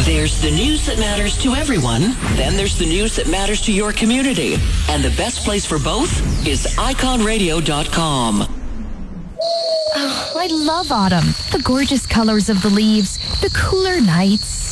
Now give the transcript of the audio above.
There's the news that matters to everyone. Then there's the news that matters to your community. And the best place for both is iconradio.com. Oh, I love autumn. The gorgeous colors of the leaves, the cooler nights.